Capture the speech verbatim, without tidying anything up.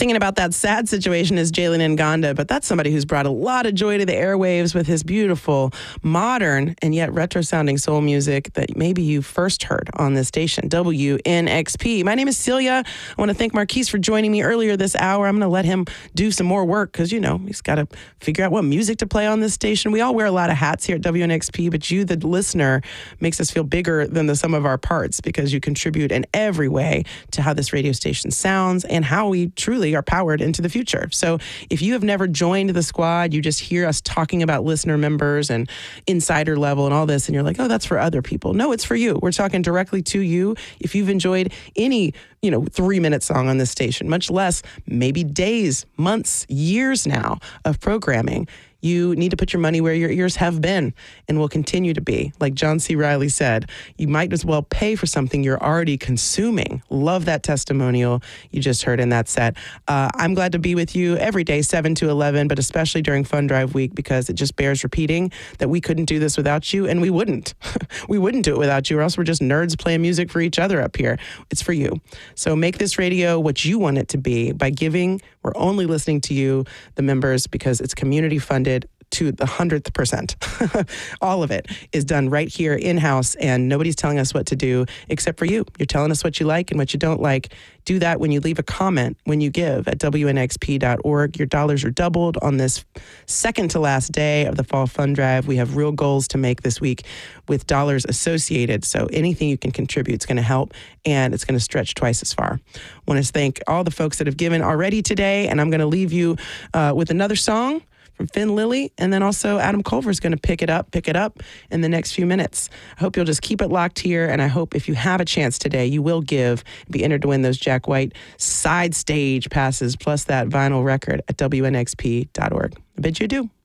Singing about that sad situation is Jalen Nganda, but that's somebody who's brought a lot of joy to the airwaves with his beautiful, modern, and yet retro-sounding soul music that maybe you first heard on this station, W N X P. My name is Celia. I want to thank Marquise for joining me earlier this hour. I'm going to let him do some more work because, you know, he's got to figure out what music to play on this station. We all wear a lot of hats here at W N X P, but you, the listener, makes us feel bigger than the sum of our parts because you contribute in every way to how this radio station sounds and how we truly are powered into the future. So if you have never joined the squad, you just hear us talking about listener members and insider level and all this, and you're like, oh, that's for other people. No, it's for you. We're talking directly to you. If you've enjoyed any, you know, three-minute song on this station, much less maybe days, months, years now of programming, you need to put your money where your ears have been and will continue to be. Like John C. Reilly said, you might as well pay for something you're already consuming. Love that testimonial you just heard in that set. Uh, I'm glad to be with you every day, seven to eleven, but especially during Fund Drive Week because it just bears repeating that we couldn't do this without you, and we wouldn't. We wouldn't do it without you, or else we're just nerds playing music for each other up here. It's for you. So make this radio what you want it to be by giving. We're only listening to you, the members, because it's community funded to the hundredth percent. All of it is done right here in-house, and nobody's telling us what to do except for you. You're telling us what you like and what you don't like. Do that when you leave a comment, when you give at W N X P dot org. Your dollars are doubled on this second to last day of the Fall Fund Drive. We have real goals to make this week with dollars associated, so anything you can contribute is going to help, and it's going to stretch twice as far. I want to thank all the folks that have given already today, and I'm going to leave you uh, with another song from Finn Lilly, and then also Adam Culver is going to pick it up, pick it up in the next few minutes. I hope you'll just keep it locked here, and I hope if you have a chance today, you will give, be entered to win those Jack White side stage passes, plus that vinyl record at W N X P dot org. I bid you adieu.